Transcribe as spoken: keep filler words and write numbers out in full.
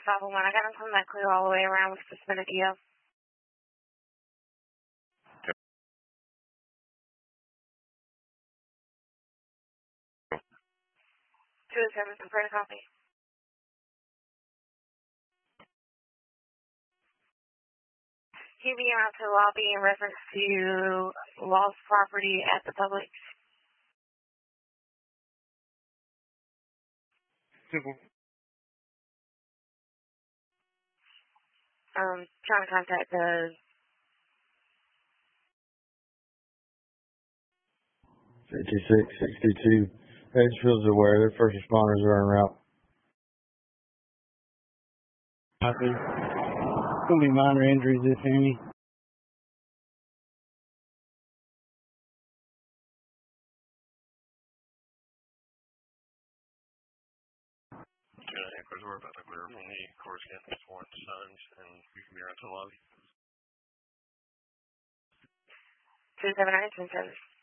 five oh one. I got him coming back clear all the way around with suspended E O. two oh seven, prepare to copy. He being out to the lobby in reference to lost property at the public. Um, trying to contact the fifty-six sixty-two. Edgefield's aware. Their first responders are en route. Copy. Going to be minor injuries, if any. Because we're about to clear from the course campus for Sons, and we can be around to the lobby. two seven nine, ten seven.